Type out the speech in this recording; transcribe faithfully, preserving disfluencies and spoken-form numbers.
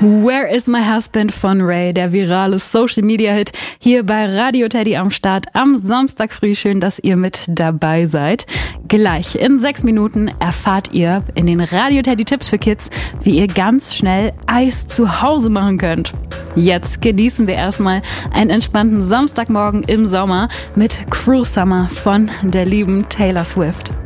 Where is my husband von Ray, der virale Social-Media-Hit hier bei Radio Teddy am Start am Samstag früh. Schön, dass ihr mit dabei seid. Gleich in sechs Minuten erfahrt ihr in den Radio Teddy Tipps für Kids, wie ihr ganz schnell Eis zu Hause machen könnt. Jetzt genießen wir erstmal einen entspannten Samstagmorgen im Sommer mit Cruel Summer von der lieben Taylor Swift.